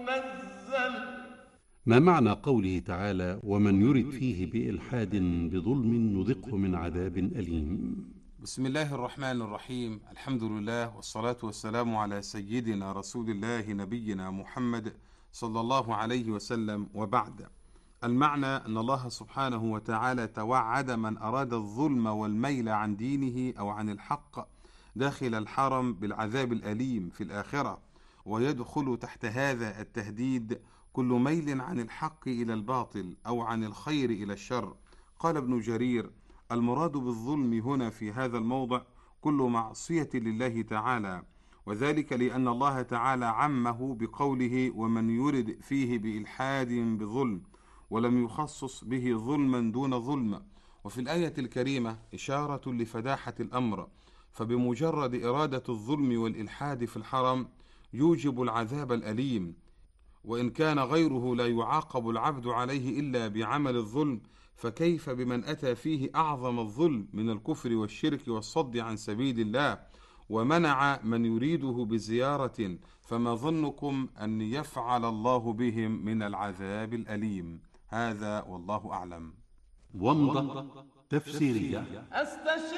منزل. ما معنى قوله تعالى ومن يرد فيه بإلحاد بظلم نذقه من عذاب أليم؟ بسم الله الرحمن الرحيم. الحمد لله والصلاة والسلام على سيدنا رسول الله نبينا محمد صلى الله عليه وسلم، وبعد. المعنى أن الله سبحانه وتعالى توعد من أراد الظلم والميل عن دينه أو عن الحق داخل الحرم بالعذاب الأليم في الآخرة، ويدخل تحت هذا التهديد كل ميل عن الحق إلى الباطل أو عن الخير إلى الشر. قال ابن جرير: المراد بالظلم هنا في هذا الموضع كل معصية لله تعالى، وذلك لأن الله تعالى عمه بقوله ومن يرد فيه بإلحاد بظلم، ولم يخصص به ظلما دون ظلم. وفي الآية الكريمة إشارة لفداحة الأمر، فبمجرد إرادة الظلم والإلحاد في الحرم يوجب العذاب الأليم، وإن كان غيره لا يعاقب العبد عليه إلا بعمل الظلم، فكيف بمن أتى فيه أعظم الظلم من الكفر والشرك والصد عن سبيل الله، ومنع من يريده بزيارة؟ فما ظنكم أن يفعل الله بهم من العذاب الأليم؟ هذا والله أعلم. ومضة تفسيرية.